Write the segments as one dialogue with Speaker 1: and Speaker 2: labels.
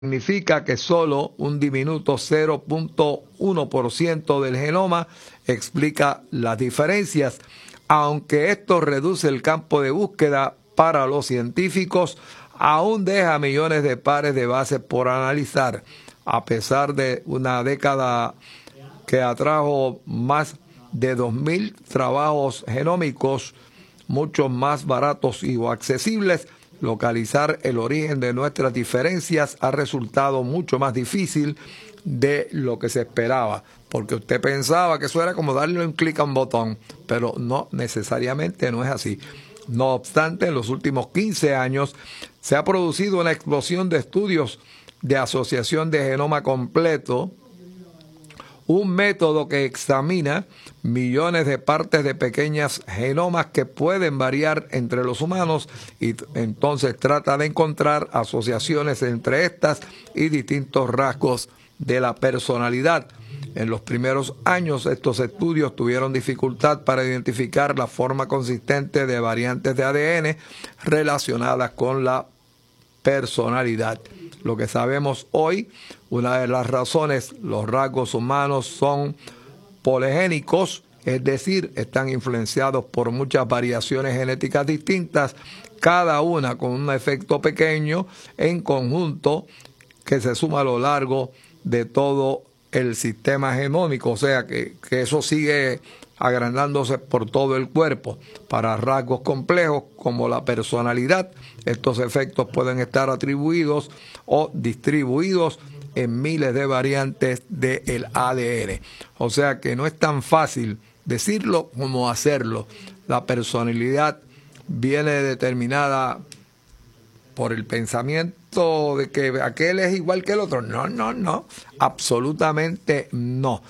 Speaker 1: significa que solo un diminuto 0.1% del genoma explica las diferencias. Aunque esto reduce el campo de búsqueda para los científicos, aún deja millones de pares de bases por analizar. A pesar de una década que atrajo más de 2.000 trabajos genómicos, muchos más baratos y accesibles, localizar el origen de nuestras diferencias ha resultado mucho más difícil de lo que se esperaba, porque usted pensaba que eso era como darle un clic a un botón, pero no necesariamente no es así. No obstante, en los últimos 15 años se ha producido una explosión de estudios de asociación de genoma completo, un método que examina millones de partes de pequeñas genomas que pueden variar entre los humanos y entonces trata de encontrar asociaciones entre estas y distintos rasgos de la personalidad. En los primeros años estos estudios tuvieron dificultad para identificar la forma consistente de variantes de ADN relacionadas con la personalidad. Lo que sabemos hoy, una de las razones, los rasgos humanos son poligénicos, es decir, están influenciados por muchas variaciones genéticas distintas, cada una con un efecto pequeño en conjunto que se suma a lo largo de todo el sistema genómico, o sea que eso sigue agrandándose por todo el cuerpo. Para rasgos complejos como la personalidad, estos efectos pueden estar atribuidos o distribuidos en miles de variantes del ADN. O sea que no es tan fácil decirlo como hacerlo. La personalidad viene determinada por el pensamiento de que aquel es igual que el otro. No, absolutamente no.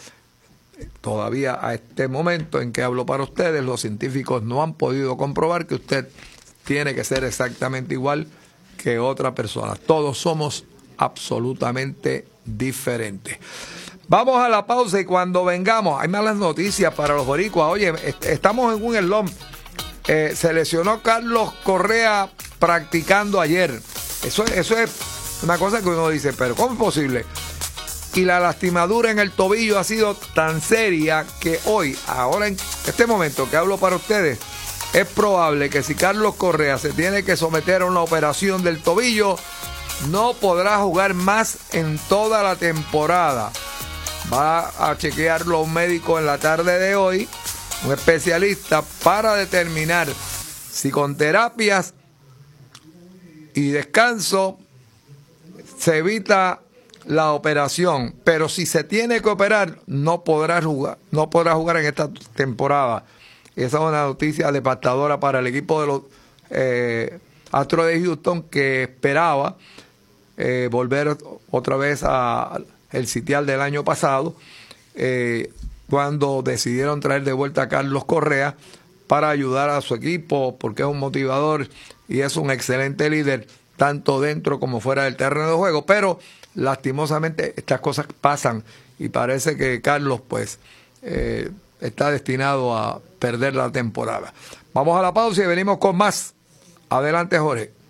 Speaker 1: Todavía a este momento en que hablo para ustedes, los científicos no han podido comprobar que usted tiene que ser exactamente igual que otra persona. Todos somos absolutamente diferentes. Vamos a la pausa y cuando vengamos, hay malas noticias para los boricuas. Oye, estamos en un slump. Se lesionó Carlos Correa practicando ayer. Eso es una cosa que uno dice, pero ¿cómo es posible? Y la lastimadura en el tobillo ha sido tan seria que hoy, ahora en este momento que hablo para ustedes, es probable que si Carlos Correa se tiene que someter a una operación del tobillo, no podrá jugar más en toda la temporada. Va a chequearlo un médico en la tarde de hoy, un especialista, para determinar si con terapias y descanso se evita la operación, pero si se tiene que operar no podrá jugar en esta temporada. Esa es una noticia devastadora para el equipo de los Astros de Houston, que esperaba volver otra vez al sitial del año pasado, cuando decidieron traer de vuelta a Carlos Correa para ayudar a su equipo, porque es un motivador y es un excelente líder tanto dentro como fuera del terreno de juego. Pero lastimosamente estas cosas pasan y parece que Carlos está destinado a perder la temporada. Vamos a la pausa y venimos con más. Adelante, Jorge.